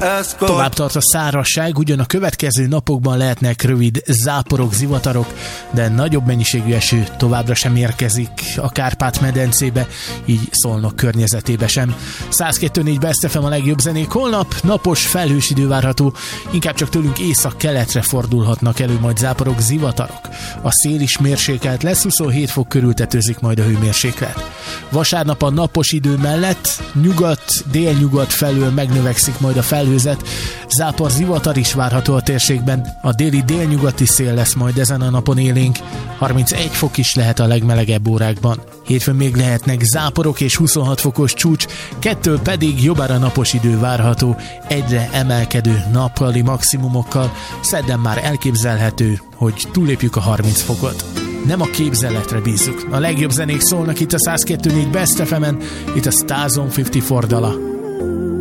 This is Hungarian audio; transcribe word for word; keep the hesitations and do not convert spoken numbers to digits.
Tovább tart a szárazság, ugyan a következő napokban lehetnek rövid záporok, zivatarok, de nagyobb mennyiségű eső továbbra sem érkezik a Kárpát-medencébe, így Szolnok környezetébe sem. száz kettő pont négy Best ef em a legjobb zenék. Holnap napos, felhős idő várható, inkább csak tőlünk észak-keletre fordulhatnak elő majd záporok, zivatarok. A szél is mérsékelt lesz, huszonhét fok körül tetőzik majd a hőmérséklet. Vasárnap a napos idő mellett nyugat, délnyugat felől megnövekszik majd a felhőzet, zápor, zivatar is várható a térségben, a déli délnyugati szél lesz majd ezen a napon élénk, harmincegy fok is lehet a legmelegebb órákban. Hétfőn még lehetnek záporok és huszonhat fokos csúcs, kettől pedig jobbára napos idő várható, egyre emelkedő nappali maximumokkal, szerdán már elképzelhető, hogy túllépjük a harminc fokot. Nem a képzeletre bízzuk. A legjobb zenék szólnak itt a száz kettő pont négy Best ef emen, itt a Stars on ötvennégy dala.